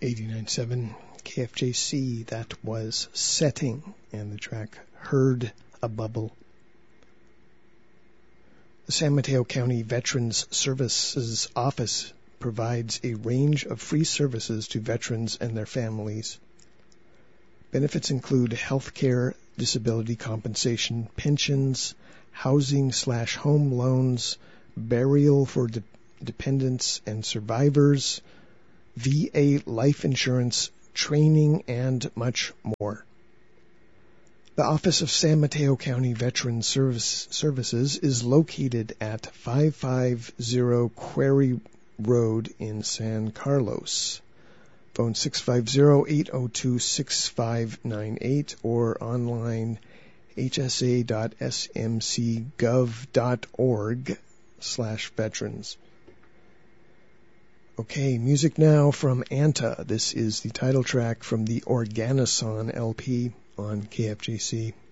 89.7 KFJC, that was Setting, and the track Heard a Bubble. The San Mateo County Veterans Services Office provides a range of free services to veterans and their families. Benefits include health care, disability compensation, pensions, housing/home loans, burial for dependents and survivors, VA life insurance, training, and much more. The Office of San Mateo County Veterans Services is located at 550 Quarry Road in San Carlos. Phone 650-802-6598 or online hsa.smcgov.org/veterans. Okay, music now from Anta. This is the title track from the Organason LP on KFJC.